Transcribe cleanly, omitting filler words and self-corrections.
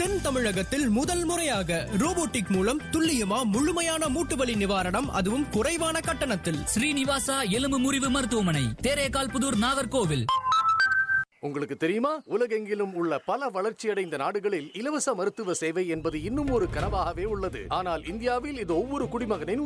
தென் தமிழகத்தில் முதல் முறையாக ரோபோட்டிக் மூலம் துல்லியமா முழுமையான மூட்டுவலி நிவாரணம், அதுவும் குறைவான கட்டணத்தில். ஸ்ரீனிவாசா எலும்பு முறிவு மருத்துவமனை, தேரேகால் புதூர், நாகர்கோவில். உங்களுக்கு தெரியுமா, உலகெங்கிலும் உள்ள பல வளர்ச்சியடைந்த நாடுகளில் இலவச மருத்துவ சேவை என்பது இன்னும் ஒரு கனவாகவே உள்ளது. ஆனால் இந்தியாவில் இது ஒவ்வொரு குடிமகனின்